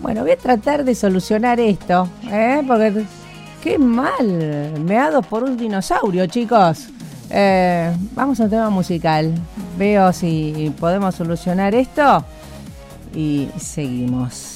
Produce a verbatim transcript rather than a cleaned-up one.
Bueno, voy a tratar de solucionar esto, ¿eh? Porque qué mal, meados por un dinosaurio, chicos. Eh, vamos a un tema musical. Veo si podemos solucionar esto y seguimos.